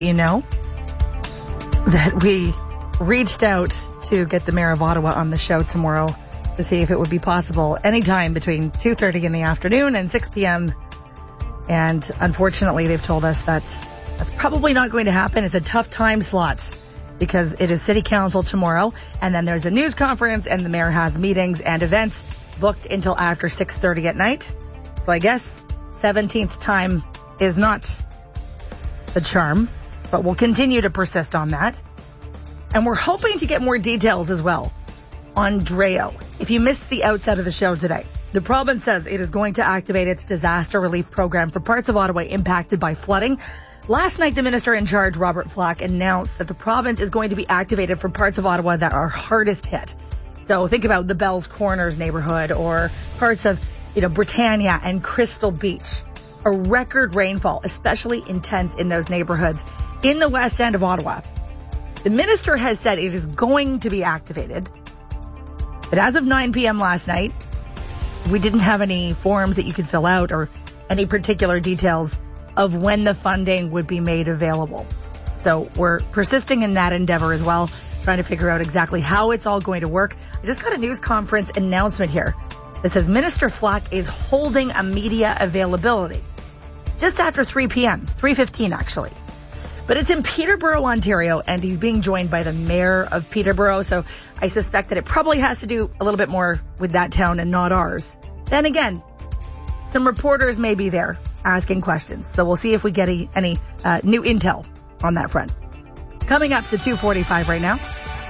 You know that we reached out to get the mayor of Ottawa on the show tomorrow to see if it would be possible anytime between 2:30 in the afternoon and 6 p.m. And unfortunately, they've told us that that's probably not going to happen. It's a tough time slot because it is city council tomorrow, and then there's a news conference, and the mayor has meetings and events booked until after 6:30 at night. So I guess 17th time is not the charm, but we'll continue to persist on that. And we're hoping to get more details as well on Dreo. If you missed the outset of the show today, the province says it is going to activate its disaster relief program for parts of Ottawa impacted by flooding. Last night, the minister in charge, Robert Flack, announced that the province is going to be activated for parts of Ottawa that are hardest hit. So think about the Bells Corners neighborhood or parts of, Britannia and Crystal Beach. A record rainfall, especially intense in those neighborhoods in the west end of Ottawa. The minister has said it is going to be activated. But as of 9 p.m. last night, we didn't have any forms that you could fill out or any particular details of when the funding would be made available. So we're persisting in that endeavor as well, trying to figure out exactly how it's all going to work. I just got a news conference announcement here that says Minister Flack is holding a media availability just after 3 p.m., 3:15 actually. But it's in Peterborough, Ontario, and he's being joined by the mayor of Peterborough, so I suspect that it probably has to do a little bit more with that town and not ours. Then again, some reporters may be there asking questions, so we'll see if we get any new intel on that front. Coming up to 2:45 right now.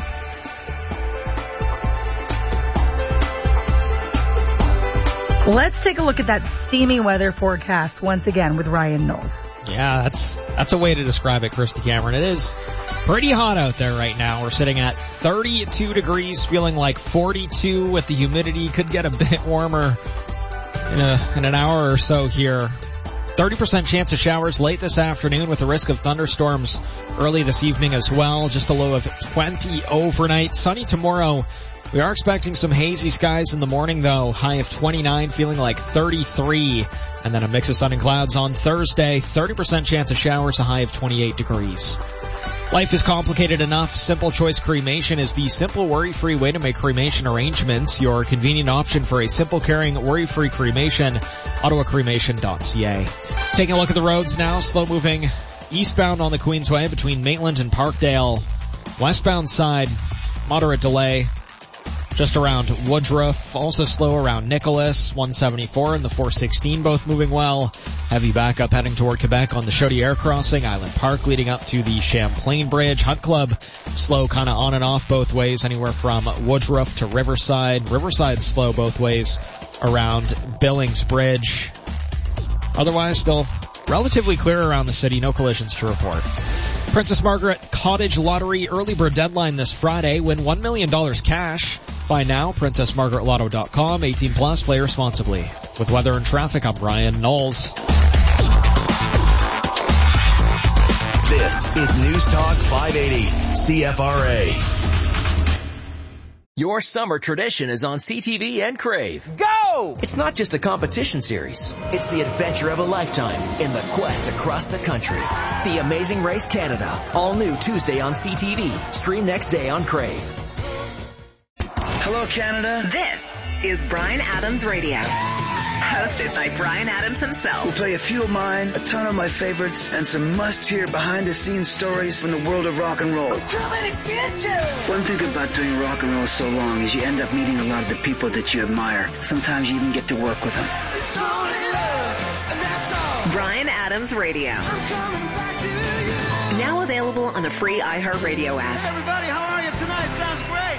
Let's take a look at that steamy weather forecast once again with Ryan Knowles. Yeah, that's a way to describe it, Christy Cameron. It is pretty hot out there right now. We're sitting at 32 degrees, feeling like 42 with the humidity. Could get a bit warmer in an hour or so here. 30% chance of showers late this afternoon with a risk of thunderstorms early this evening as well. Just a low of 20 overnight. Sunny tomorrow. We are expecting some hazy skies in the morning though. High of 29, feeling like 33. And then a mix of sun and clouds on Thursday. 30% chance of showers, a high of 28 degrees. Life is complicated enough. Simple Choice Cremation is the simple, worry-free way to make cremation arrangements. Your convenient option for a simple, caring, worry-free cremation. OttawaCremation.ca. Taking a look at the roads now. Slow-moving eastbound on the Queensway between Maitland and Parkdale. Westbound side, moderate delay just around Woodruff. Also slow around Nicholas. 174 and the 416 both moving well. Heavy backup heading toward Quebec on the Chaudière crossing. Island Park leading up to the Champlain Bridge. Hunt Club slow kind of on and off both ways, anywhere from Woodruff to Riverside. Riverside slow both ways around Billings Bridge. Otherwise still relatively clear around the city. No collisions to report. Princess Margaret Cottage Lottery early bird deadline this Friday. Win $1 million cash. By now, PrincessMargaretLotto.com. 18 plus. Play responsibly. With weather and traffic, I'm Brian Knowles. This is News Talk 580 CFRA. Your summer tradition is on CTV and Crave. Go! It's not just a competition series. It's the adventure of a lifetime in the quest across the country. The Amazing Race Canada. All new Tuesday on CTV. Stream next day on Crave. Hello, Canada. This is Bryan Adams Radio. Hosted by Bryan Adams himself. We'll play a few of mine, a ton of my favorites, and some must-hear behind-the-scenes stories from the world of rock and roll. We're coming to get you! One thing about doing rock and roll so long is you end up meeting a lot of the people that you admire. Sometimes you even get to work with them. It's only love, and that's all. Bryan Adams Radio. I'm coming back to you. Now available on the free iHeartRadio app. Hey everybody, how are you tonight? Sounds great.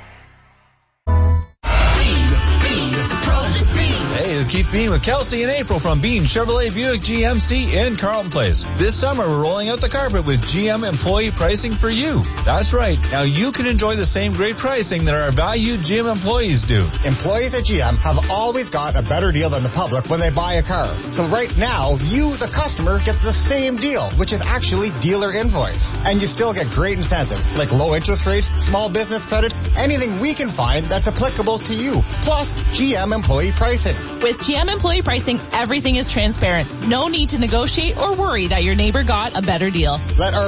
Hey, this is Keith Bean with Kelsey and April from Bean Chevrolet Buick GMC in Carlton Place. This summer, we're rolling out the carpet with GM employee pricing for you. That's right. Now you can enjoy the same great pricing that our valued GM employees do. Employees at GM have always got a better deal than the public when they buy a car. So right now, you, the customer, get the same deal, which is actually dealer invoice. And you still get great incentives like low interest rates, small business credit, anything we can find that's applicable to you. Plus, GM employee pricing. With GM employee pricing, everything is transparent. No need to negotiate or worry that your neighbor got a better deal. Let our